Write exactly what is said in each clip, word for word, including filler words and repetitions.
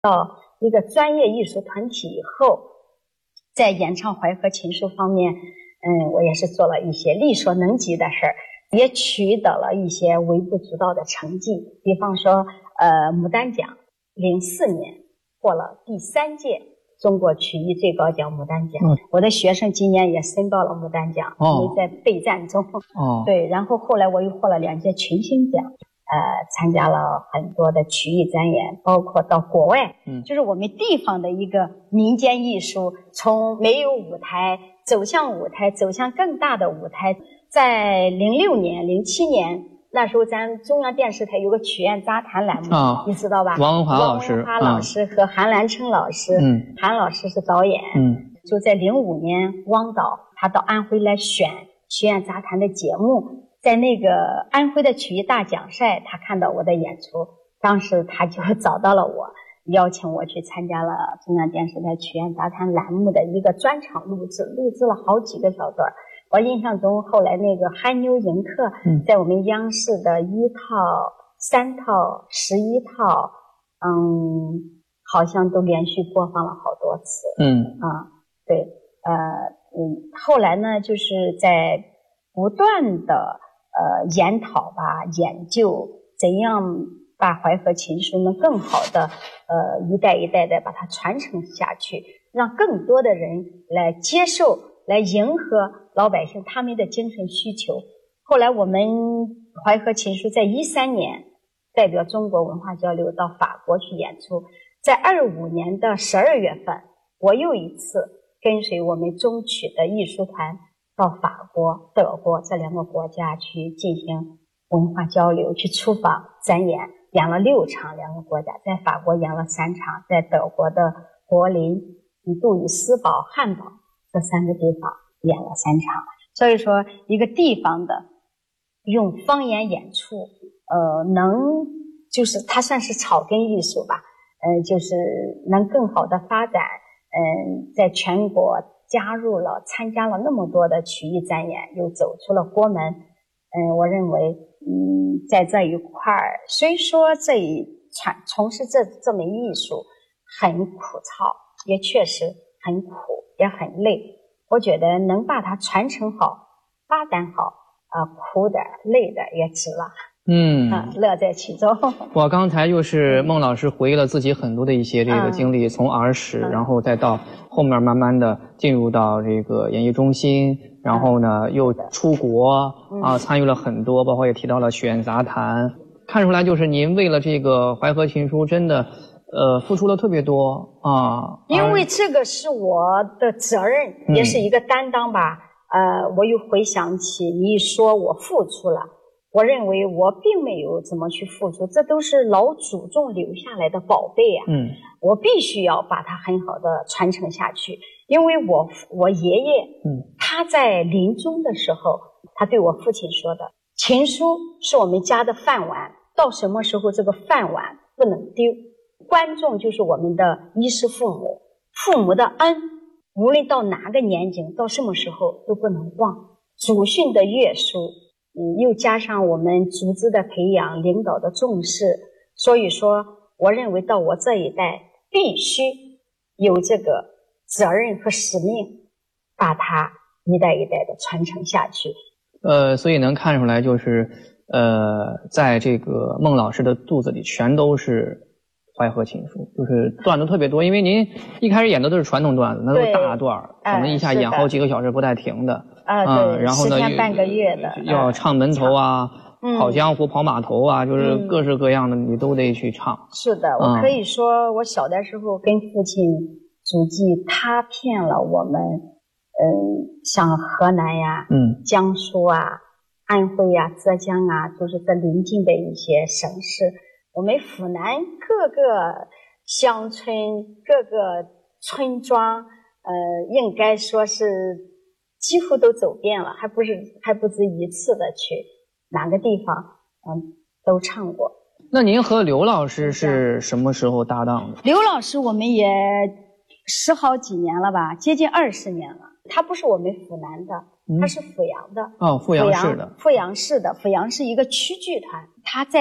到一个专业艺术团体以后，在演唱淮河琴书方面，嗯，我也是做了一些力所能及的事儿，也取得了一些微不足道的成绩。比方说，呃，牡丹奖，零四年获了第三届中国曲艺最高奖牡丹奖。嗯、我的学生今年也申报了牡丹奖，因为在备战中。哦，对，然后后来我又获了两届群星奖。呃，参加了很多的曲艺展演，包括到国外，嗯，就是我们地方的一个民间艺术，从没有舞台走向舞台，走向更大的舞台。在零六年、零七年那时候，咱中央电视台有个曲苑杂谈栏目，哦、你知道吧？ 王文华老师， 王文华老师和韩兰成老师，嗯，韩老师是导演，嗯，就在零五年，汪导他到安徽来选曲苑杂谈的节目。在那个安徽的曲艺大奖赛，他看到我的演出，当时他就找到了我，邀请我去参加了中央电视台曲苑杂谈栏目的一个专场录制，录制了好几个小段。我印象中，后来那个憨妞迎客，在我们央视的一套、三套、十一套，嗯，好像都连续播放了好多次。嗯啊，对，呃，嗯，后来呢，就是在不断的。呃，研讨吧，研究怎样把淮河琴书能更好的呃一代一代的把它传承下去，让更多的人来接受，来迎合老百姓他们的精神需求。后来我们淮河琴书在一三年代表中国文化交流到法国去演出，在二五年的十二月份，我又一次跟随我们中曲的艺术团。到法国、德国这两个国家去进行文化交流，去出访展演，演了六场，两个国家，在法国演了三场，在德国的柏林、杜伊斯堡、汉堡这三个地方演了三场。所以说，一个地方的用方言演出，呃，能就是它算是草根艺术吧，呃，就是能更好的发展，嗯、呃，在全国。加入了参加了那么多的曲艺展演，又走出了国门。嗯，我认为嗯在这一块儿，虽说这一传从事这这门艺术很苦操，也确实很苦也很累，我觉得能把它传承好发展好啊、呃，苦点累点也值了。嗯、啊，乐在其中。 我刚才就是孟老师回忆了自己很多的一些这个经历，嗯、从儿时，然后再到后面慢慢的进入到这个演艺中心，然后呢、嗯、又出国、嗯、啊，参与了很多，包括也提到了曲苑杂谈，看出来就是您为了这个淮河琴书真的呃付出了特别多啊。 因为这个是我的责任，嗯、也是一个担当吧。呃，我又回想起你一说我付出了。我认为我并没有怎么去付出，这都是老祖宗留下来的宝贝啊。嗯，我必须要把它很好的传承下去，因为我我爷爷，嗯，他在临终的时候，他对我父亲说的，琴书是我们家的饭碗，到什么时候这个饭碗不能丢，观众就是我们的衣食父母，父母的恩，无论到哪个年纪，到什么时候都不能忘。祖训的约束。嗯，又加上我们组织的培养，领导的重视，所以说，我认为到我这一代必须有这个责任和使命，把它一代一代的传承下去。 呃，所以能看出来，就是呃，在这个孟老师的肚子里，全都是淮河琴书，就是段子特别多。因为您一开始演的都是传统段子，那都是大段，可能一下演好几个小时不带停的。 啊，对，嗯、然后呢，十天半个月的， 要唱门头啊，嗯、跑江湖、跑码头啊，就是各式各样的，你都得去唱。 是的，我可以说，我小的时候跟父亲祖籍踏遍了我们，嗯，像河南呀、嗯、江苏啊、安徽呀、浙江啊，就是这邻近的一些省市。我们府南各个乡村、各个村庄，呃，应该说是。几乎都走遍了，还不是还不止一次的去哪个地方，嗯，都唱过。 那您和刘老师是什么时候搭档的？ 刘老师我们也十好几年了吧，接近二十年了。他不是我们府南的，嗯、他是阜阳的。 哦，阜阳市的。 阜阳市的，阜阳是一个区剧团。他在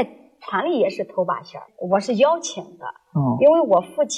场里也是头把弦，我是邀请的， 哦， 因为我父亲。